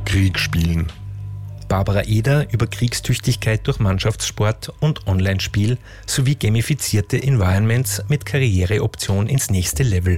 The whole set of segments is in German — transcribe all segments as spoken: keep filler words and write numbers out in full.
Kriegsspielen. Barbara Eder über Kriegstüchtigkeit durch Mannschaftssport und Online-Spiel sowie gamifizierte Environments mit Karriereoption ins nächste Level.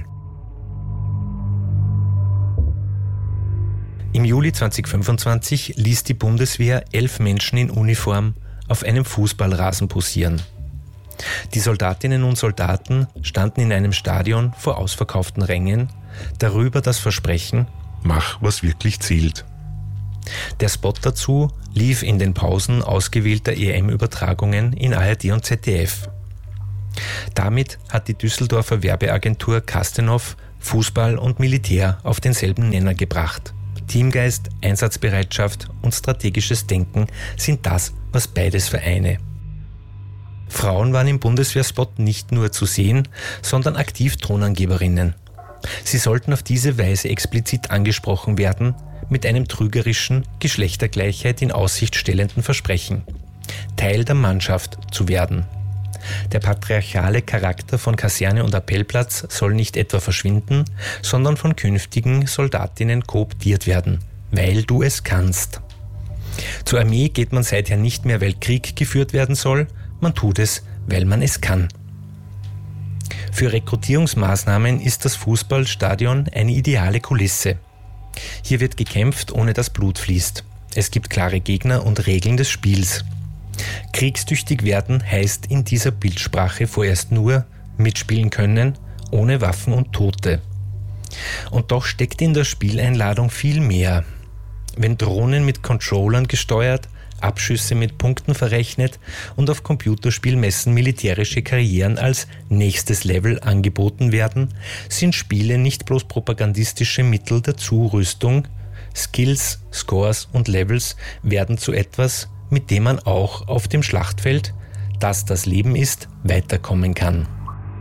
Im Juli zweitausendfünfundzwanzig ließ die Bundeswehr elf Menschen in Uniform auf einem Fußballrasen posieren. Die Soldatinnen und Soldaten standen in einem Stadion vor ausverkauften Rängen, darüber das Versprechen: Mach, was wirklich zählt. Der Spot dazu lief in den Pausen ausgewählter E M-Übertragungen in A R D und Z D F. Damit hat die Düsseldorfer Werbeagentur Castenhoff Fußball und Militär auf denselben Nenner gebracht. Teamgeist, Einsatzbereitschaft und strategisches Denken sind das, was beides vereine. Frauen waren im Bundeswehrspot nicht nur zu sehen, sondern aktiv Tonangeberinnen. Sie sollten auf diese Weise explizit angesprochen werden, mit einem trügerischen, Geschlechtergleichheit in Aussicht stellenden Versprechen: Teil der Mannschaft zu werden. Der patriarchale Charakter von Kaserne und Appellplatz soll nicht etwa verschwinden, sondern von künftigen Soldatinnen kooptiert werden, weil du es kannst. Zur Armee geht man seither nicht mehr, weil Krieg geführt werden soll, man tut es, weil man es kann. Für Rekrutierungsmaßnahmen ist das Fußballstadion eine ideale Kulisse. Hier wird gekämpft, ohne dass Blut fließt. Es gibt klare Gegner und Regeln des Spiels. Kriegstüchtig werden heißt in dieser Bildsprache vorerst nur mitspielen können, ohne Waffen und Tote. Und doch steckt in der Spieleinladung viel mehr. Wenn Drohnen mit Controllern gesteuert, Abschüsse mit Punkten verrechnet und auf Computerspielmessen militärische Karrieren als nächstes Level angeboten werden, sind Spiele nicht bloß propagandistische Mittel der Zurüstung. Skills, Scores und Levels werden zu etwas, mit dem man auch auf dem Schlachtfeld, das das Leben ist, weiterkommen kann.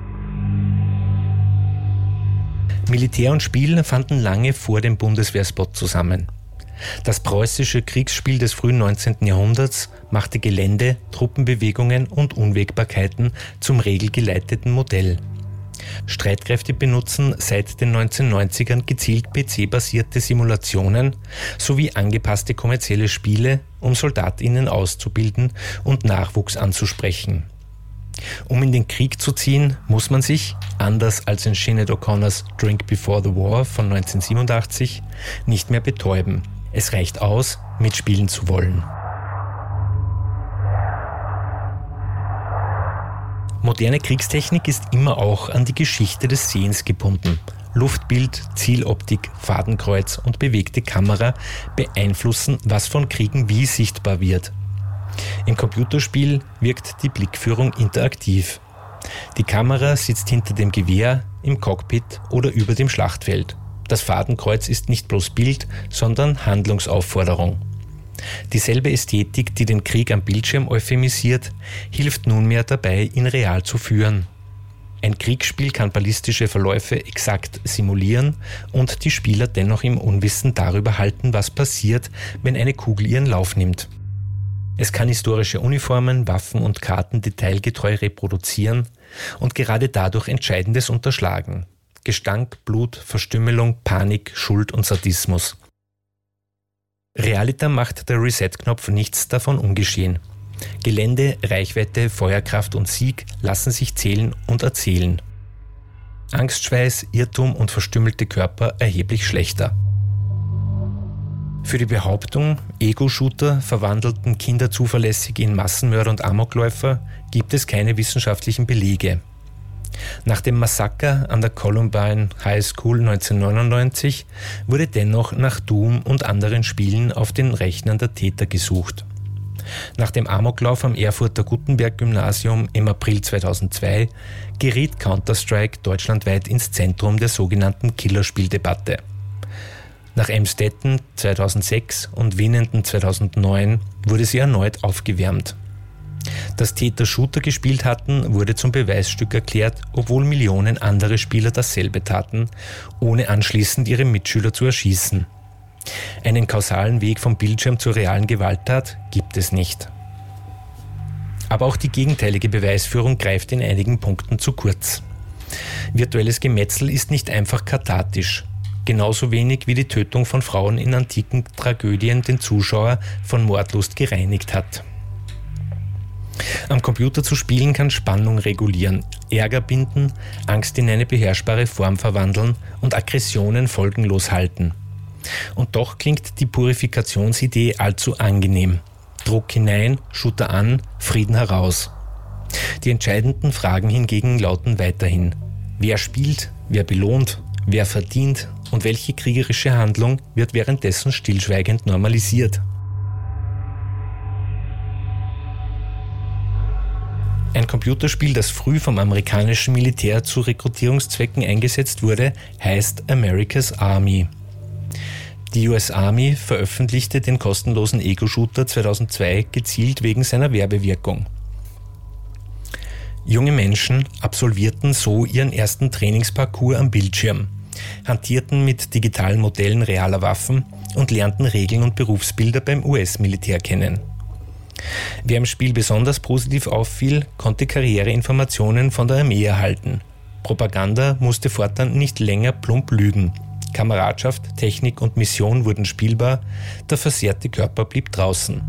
Militär und Spiel fanden lange vor dem Bundeswehrspot zusammen. Das preußische Kriegsspiel des frühen neunzehnten Jahrhunderts machte Gelände, Truppenbewegungen und Unwägbarkeiten zum regelgeleiteten Modell. Streitkräfte benutzen seit den neunzehnhundertneunzigern gezielt P C-basierte Simulationen sowie angepasste kommerzielle Spiele, um SoldatInnen auszubilden und Nachwuchs anzusprechen. Um in den Krieg zu ziehen, muss man sich, anders als in Sinead O'Connors Drink Before the War von neunzehnhundertsiebenundachtzig, nicht mehr betäuben. Es reicht aus, mitspielen zu wollen. Moderne Kriegstechnik ist immer auch an die Geschichte des Sehens gebunden. Luftbild, Zieloptik, Fadenkreuz und bewegte Kamera beeinflussen, was von Kriegen wie sichtbar wird. Im Computerspiel wirkt die Blickführung interaktiv. Die Kamera sitzt hinter dem Gewehr, im Cockpit oder über dem Schlachtfeld. Das Fadenkreuz ist nicht bloß Bild, sondern Handlungsaufforderung. Dieselbe Ästhetik, die den Krieg am Bildschirm euphemisiert, hilft nunmehr dabei, ihn real zu führen. Ein Kriegsspiel kann ballistische Verläufe exakt simulieren und die Spieler dennoch im Unwissen darüber halten, was passiert, wenn eine Kugel ihren Lauf nimmt. Es kann historische Uniformen, Waffen und Karten detailgetreu reproduzieren und gerade dadurch Entscheidendes unterschlagen. Gestank, Blut, Verstümmelung, Panik, Schuld und Sadismus. Realita macht der Reset-Knopf nichts davon ungeschehen. Gelände, Reichweite, Feuerkraft und Sieg lassen sich zählen und erzählen. Angstschweiß, Irrtum und verstümmelte Körper erheblich schlechter. Für die Behauptung, Ego-Shooter verwandelten Kinder zuverlässig in Massenmörder und Amokläufer, gibt es keine wissenschaftlichen Belege. Nach dem Massaker an der Columbine High School neunzehnhundertneunundneunzig wurde dennoch nach Doom und anderen Spielen auf den Rechnern der Täter gesucht. Nach dem Amoklauf am Erfurter Gutenberg-Gymnasium im April zweitausendzwei geriet Counter-Strike deutschlandweit ins Zentrum der sogenannten Killerspieldebatte. Nach Emstetten zweitausendsechs und Winnenden zweitausendneun wurde sie erneut aufgewärmt. Dass Täter Shooter gespielt hatten, wurde zum Beweisstück erklärt, obwohl Millionen andere Spieler dasselbe taten, ohne anschließend ihre Mitschüler zu erschießen. Einen kausalen Weg vom Bildschirm zur realen Gewalttat gibt es nicht. Aber auch die gegenteilige Beweisführung greift in einigen Punkten zu kurz. Virtuelles Gemetzel ist nicht einfach kathartisch. genauso wenig wie die Tötung von Frauen in antiken Tragödien den Zuschauer von Mordlust gereinigt hat. Am Computer zu spielen kann Spannung regulieren, Ärger binden, Angst in eine beherrschbare Form verwandeln und Aggressionen folgenlos halten. Und doch klingt die Purifikationsidee allzu angenehm. Druck hinein, Shooter an, Frieden heraus. Die entscheidenden Fragen hingegen lauten weiterhin: Wer spielt, wer belohnt, wer verdient und welche kriegerische Handlung wird währenddessen stillschweigend normalisiert? Ein Computerspiel, das früh vom amerikanischen Militär zu Rekrutierungszwecken eingesetzt wurde, heißt America's Army. Die U S Army veröffentlichte den kostenlosen Ego-Shooter zweitausendzwei gezielt wegen seiner Werbewirkung. Junge Menschen absolvierten so ihren ersten Trainingsparcours am Bildschirm, hantierten mit digitalen Modellen realer Waffen und lernten Regeln und Berufsbilder beim U S-Militär kennen. Wer im Spiel besonders positiv auffiel, konnte Karriereinformationen von der Armee erhalten. Propaganda musste fortan nicht länger plump lügen. Kameradschaft, Technik und Mission wurden spielbar, der versehrte Körper blieb draußen.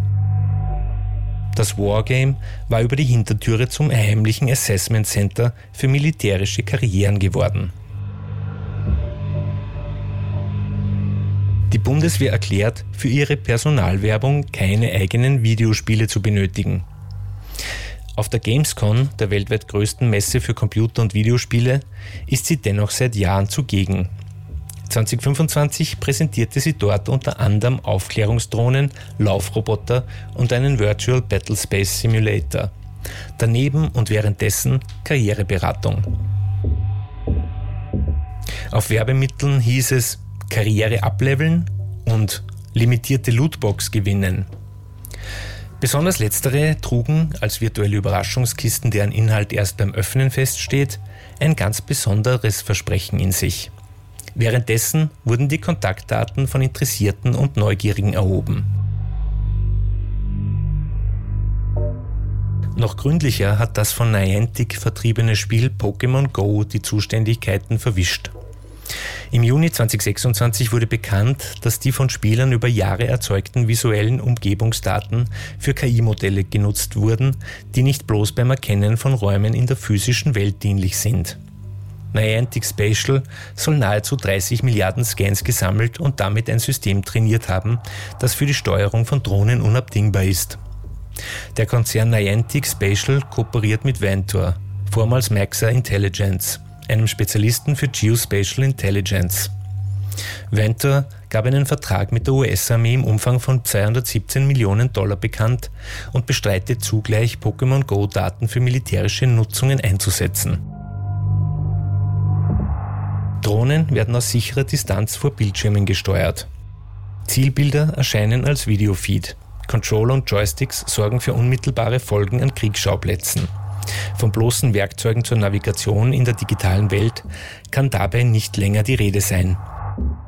Das Wargame war über die Hintertüre zum heimlichen Assessment Center für militärische Karrieren geworden. Die Bundeswehr erklärt, für ihre Personalwerbung keine eigenen Videospiele zu benötigen. Auf der Gamescom, der weltweit größten Messe für Computer- und Videospiele, ist sie dennoch seit Jahren zugegen. zwanzig fünfundzwanzig präsentierte sie dort unter anderem Aufklärungsdrohnen, Laufroboter und einen Virtual Battle Space Simulator. Daneben und währenddessen Karriereberatung. Auf Werbemitteln hieß es Karriere ableveln und limitierte Lootbox gewinnen. Besonders letztere trugen als virtuelle Überraschungskisten, deren Inhalt erst beim Öffnen feststeht, ein ganz besonderes Versprechen in sich. Währenddessen wurden die Kontaktdaten von Interessierten und Neugierigen erhoben. Noch gründlicher hat das von Niantic vertriebene Spiel Pokémon Go die Zuständigkeiten verwischt. Im Juni zweitausendsechsundzwanzig wurde bekannt, dass die von Spielern über Jahre erzeugten visuellen Umgebungsdaten für K I-Modelle genutzt wurden, die nicht bloß beim Erkennen von Räumen in der physischen Welt dienlich sind. Niantic Spatial soll nahezu dreißig Milliarden Scans gesammelt und damit ein System trainiert haben, das für die Steuerung von Drohnen unabdingbar ist. Der Konzern Niantic Spatial kooperiert mit Ventor, vormals Maxar Intelligence, einem Spezialisten für Geospatial Intelligence. Ventor gab einen Vertrag mit der U S-Armee im Umfang von zweihundertsiebzehn Millionen Dollar bekannt und bestreitet zugleich, Pokémon Go-Daten für militärische Nutzungen einzusetzen. Drohnen werden aus sicherer Distanz vor Bildschirmen gesteuert. Zielbilder erscheinen als Videofeed. Controller und Joysticks sorgen für unmittelbare Folgen an Kriegsschauplätzen. Von bloßen Werkzeugen zur Navigation in der digitalen Welt kann dabei nicht länger die Rede sein.